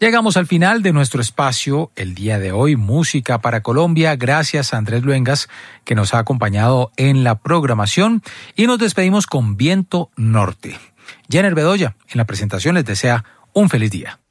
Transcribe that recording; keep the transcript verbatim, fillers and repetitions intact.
Llegamos al final de nuestro espacio el día de hoy, Música para Colombia. Gracias a Andrés Luengas, que nos ha acompañado en la programación, y nos despedimos con Viento Norte. Jenner Bedoya, en la presentación, les desea un feliz día.